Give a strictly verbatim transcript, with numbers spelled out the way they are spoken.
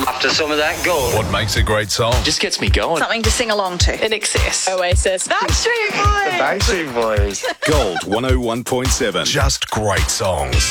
After some of that gold. What makes a great song? Just gets me going. Something to sing along to. In excess. Oasis. Backstreet Boys. Backstreet Boys. Gold one oh one point seven. Just great songs.